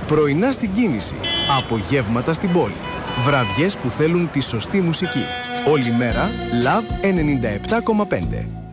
Πρωινά στην κίνηση. Απογεύματα στην πόλη. Βραδιές που θέλουν τη σωστή μουσική. Όλη μέρα Love 97,5.